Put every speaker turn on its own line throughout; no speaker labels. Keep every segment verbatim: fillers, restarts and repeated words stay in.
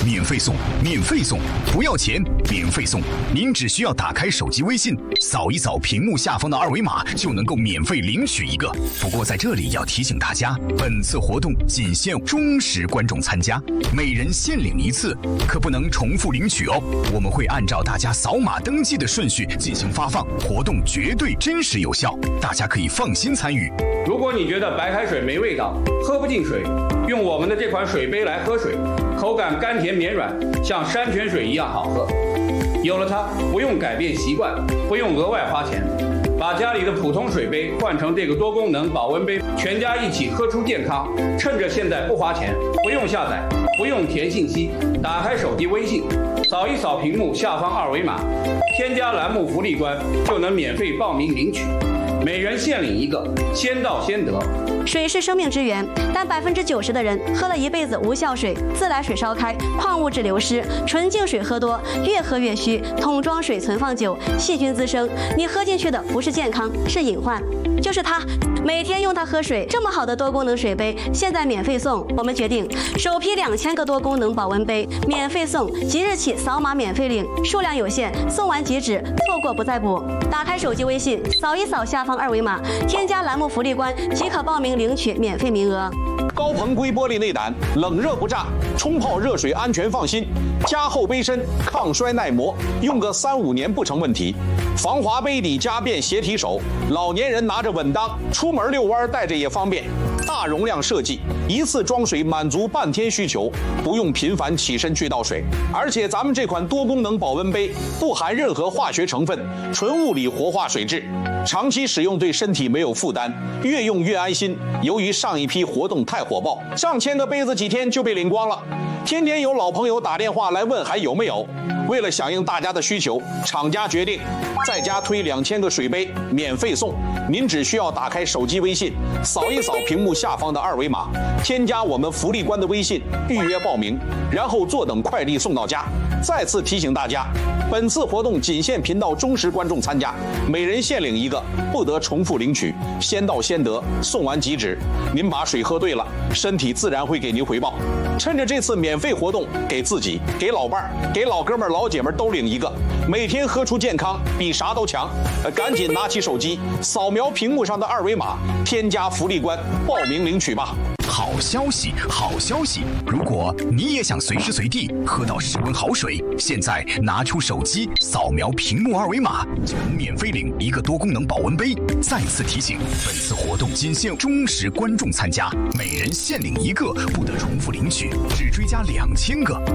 免费送，免费送，不要钱，免费送。您只需要打开手机微信，扫一扫屏幕下方的二维码，就能够免费领取一个。不过在这里要提醒大家，本次活动仅限忠实观众参加，每人限领一次，可不能重复领取哦。我们会按照大家扫码登记的顺序进行发放，活动绝对真实有效，大家可以放心参与。
如果你觉得白开水没味道，喝不进水，用我们的这款水杯来喝水，口感甘甜绵软，像山泉水一样好喝。有了它，不用改变习惯，不用额外花钱，把家里的普通水杯换成这个多功能保温杯，全家一起喝出健康。趁着现在不花钱，不用下载，不用填信息，打开手机微信，扫一扫屏幕下方二维码，添加栏目福利官，就能免费报名领取。每人限领一个，先到先得。
水是生命之源，但百分之九十的人喝了一辈子无效水，自来水烧开，矿物质流失，纯净水喝多，越喝越虚，桶装水存放久，细菌滋生。你喝进去的不是健康，是隐患。就是它，每天用它喝水，这么好的多功能水杯，现在免费送。我们决定首批两千个多功能保温杯免费送，即日起扫码免费领，数量有限，送完即止，错过不再补。打开手机微信，扫一扫下方二维码，添加栏目福利官即可报名领取免费名额。
高硼硅玻璃内胆，冷热不炸，冲泡热水安全放心，加厚杯身，抗摔耐磨，用个三五年不成问题。防滑杯底加便携提手，老年人拿着稳当，出门遛弯带着也方便。大容量设计，一次装水满足半天需求，不用频繁起身去倒水。而且咱们这款多功能保温杯不含任何化学成分，纯物理活化水质，长期使用对身体没有负担，越用越安心。由于上一批活动太火爆，上千个杯子几天就被领光了，天天有老朋友打电话来问还有没有。为了响应大家的需求，厂家决定再加推两千个水杯免费送。您只需要打开手机微信，扫一扫屏幕下方的二维码，添加我们福利官的微信预约报名，然后坐等快递送到家。再次提醒大家，本次活动仅限频道忠实观众参加，每人限领一个，不得重复领取，先到先得，送完即止。您把水喝对了，身体自然会给您回报。趁着这次免费活动，给自己、给老伴儿、给老哥们儿、老姐们儿都领一个，每天喝出健康，比啥都强。呃，赶紧拿起手机，扫描屏幕上的二维码，添加福利官，报名领取吧。
好消息，好消息！如果你也想随时随地喝到室温好水，现在拿出手机扫描屏幕二维码，就能免费领一个多功能保温杯。再次提醒，本次活动仅限忠实观众参加，每人限领一个，不得重复领取，只追加两千个。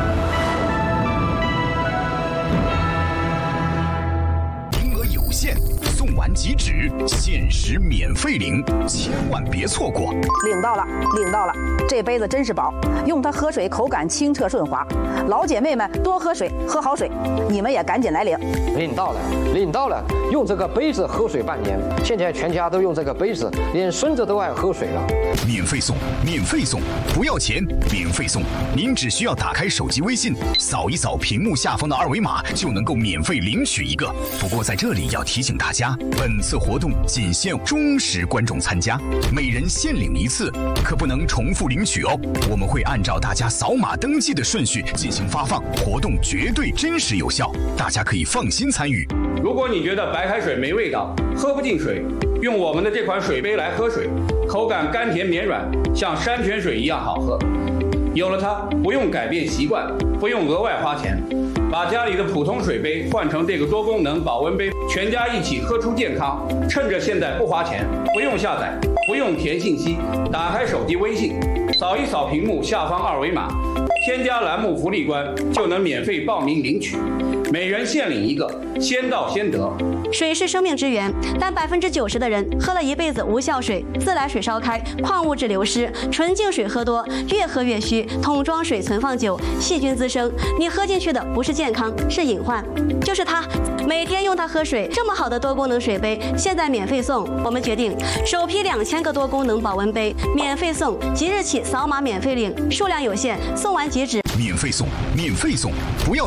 名额有限，送完即止，限时免费领，千万别错过。
领到了，领到了，这杯子真是宝，用它喝水口感清澈顺滑。老姐妹们多喝水，喝好水，你们也赶紧来领。
领到了，领到了，用这个杯子喝水半年，现在全家都用这个杯子，连孙子都爱喝水了。
免费送，免费送，不要钱，免费送。您只需要打开手机微信，扫一扫屏幕下方的二维码，就能够免费领取一个。不过在这里要提醒大家，本次活动仅限忠实观众参加，每人限领一次，可不能重复领取哦。我们会按照大家扫码登记的顺序进行发放，活动绝对真实有效，大家可以放心参与。
如果你觉得白开水没味道，喝不进水，用我们的这款水杯来喝水，口感甘甜绵软，像山泉水一样好喝。有了它，不用改变习惯，不用额外花钱，把家里的普通水杯换成这个多功能保温杯，全家一起喝出健康。趁着现在不花钱，不用下载，不用填信息，打开手机微信，扫一扫屏幕下方二维码，添加栏目福利官，就能免费报名领取。每人限领一个，先到先得。
水是生命之源，但百分之九十的人喝了一辈子无效水，自来水烧开，矿物质流失，纯净水喝多，越喝越虚，桶装水存放久，细菌滋生。你喝进去的不是健康，是隐患。就是它，每天用它喝水，这么好的多功能水杯，现在免费送。我们决定首批两千个多功能保温杯免费送，即日起扫码免费领，数量有限，送完即止。
免费送，免费送，不要钱，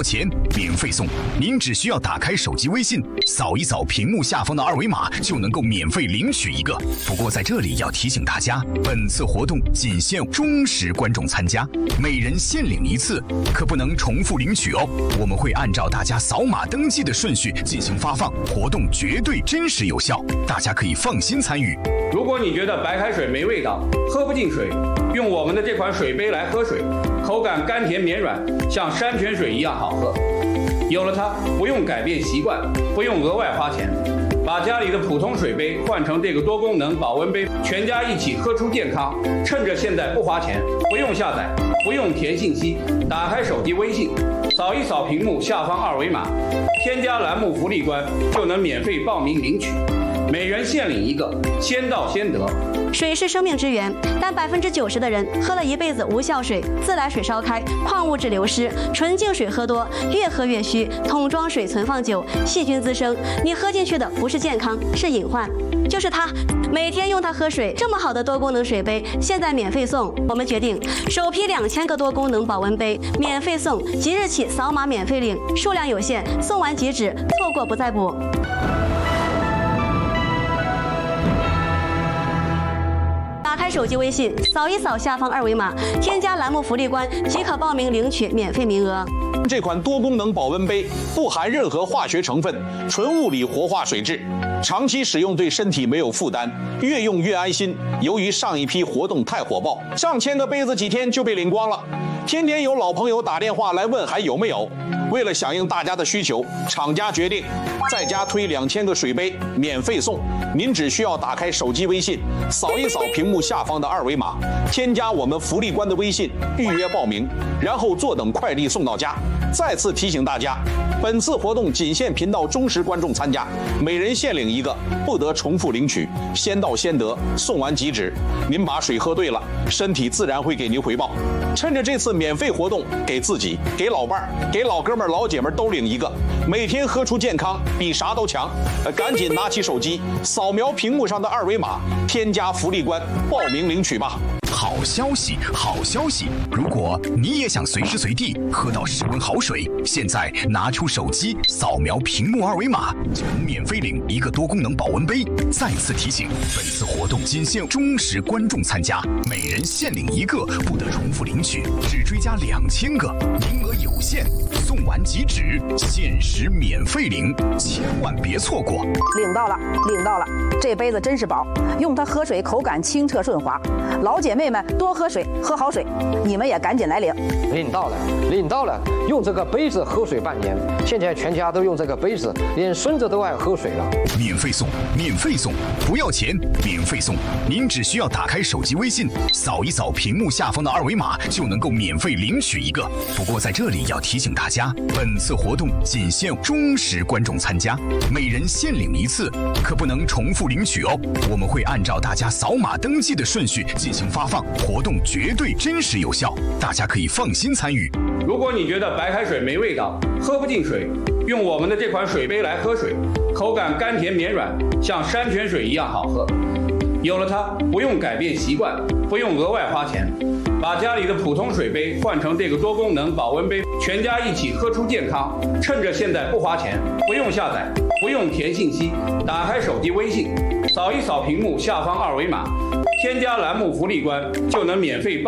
免费送。您只需要打开手机微信，扫一扫屏幕下方的二维码，就能够免费领取一个。不过在这里要提醒大家，本次活动仅限忠实观众参加，每人限领一次，可不能重复领取哦。我们会按照大家扫码登记的顺序进行发放，活动绝对真实有效，大家可以放心参与。
如果你觉得白开水没味道，喝不进水，用我们的这款水杯来喝水，口感甘甜绵软，像山泉水一样好喝。有了它，不用改变习惯，不用额外花钱，把家里的普通水杯换成这个多功能保温杯，全家一起喝出健康。趁着现在不花钱，不用下载，不用填信息，打开手机微信，扫一扫屏幕下方二维码，添加栏目福利官，就能免费报名领取。每人限领一个，先到先得。
水是生命之源，但百分之九十的人喝了一辈子无效水，自来水烧开，矿物质流失，纯净水喝多，越喝越虚，桶装水存放久，细菌滋生。你喝进去的不是健康，是隐患。就是它，每天用它喝水，这么好的多功能水杯，现在免费送。我们决定首批两千个多功能保温杯免费送，即日起扫码免费领，数量有限，送完即止，错过不再补。打开手机微信，扫一扫下方二维码，添加栏目福利官即可报名领取免费名额。
这款多功能保温杯不含任何化学成分，纯物理活化水质，长期使用对身体没有负担，越用越安心。由于上一批活动太火爆，上千个杯子几天就被领光了，天天有老朋友打电话来问还有没有。为了响应大家的需求，厂家决定再加推两千个水杯免费送。您只需要打开手机微信，扫一扫屏幕下方的二维码，添加我们福利官的微信预约报名，然后坐等快递送到家。再次提醒大家，本次活动仅限频道忠实观众参加，每人限领一个，不得重复领取，先到先得，送完即止。您把水喝对了，身体自然会给您回报。趁着这次免费活动，给自己、给老伴儿、给老哥们儿、老姐们儿都领一个，每天喝出健康，比啥都强。呃，赶紧拿起手机，扫描屏幕上的二维码，添加福利官，报名领取吧。
好消息，好消息！如果你也想随时随地喝到室温好水，现在拿出手机扫描屏幕二维码，就能免费领一个多功能保温杯。再次提醒，本次活动仅限忠实观众参加，每人限领一个，不得重复领取，只追加两千个，名额有限，送完即止，限时免费领，千万别错过！
领到了，领到了，这杯子真是宝，用它喝水口感清澈顺滑。老姐妹们多喝水，喝好水，你们也赶紧来领。
领到了，领到了，用这个杯子喝水半年，现在全家都用这个杯子，连孙子都爱喝水了。
免费送，免费送，不要钱，免费送。您只需要打开手机微信，扫一扫屏幕下方的二维码，就能够免费领取一个。不过在这里要提醒大家，本次活动仅限忠实观众参加，每人限领一次，可不能重复领取哦。我们会按照大家扫码登记的顺序进行发放，活动绝对真实有效，大家可以放心参与。
如果你觉得白开水没味道，喝不进水，用我们的这款水杯来喝水，口感甘甜绵软，像山泉水一样好喝。有了它，不用改变习惯，不用额外花钱，把家里的普通水杯换成这个多功能保温杯，全家一起喝出健康。趁着现在不花钱，不用下载，不用填信息，打开手机微信，扫一扫屏幕下方二维码，添加栏目福利官，就能免费报